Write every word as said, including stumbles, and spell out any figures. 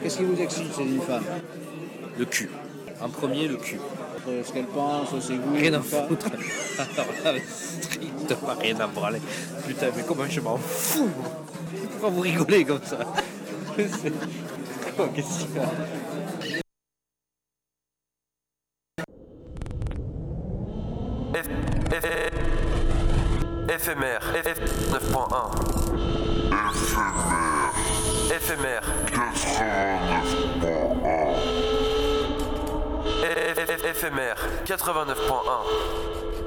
Qu'est-ce qui vous excite chez une femme? Le cul. En premier, le cul. Euh, Ce qu'elle pense, ses goûts, Rien à tout ça. foutre. Alors là, strictement rien à branler. Putain, mais comment je m'en fous, moi. Pourquoi vous rigolez comme ça? C'est- Quoi, qu'est-ce qu'il y a? F... F... Éphémère. F... neuf point un. Éphémère. Éphémère. quatre-vingt-neuf point un.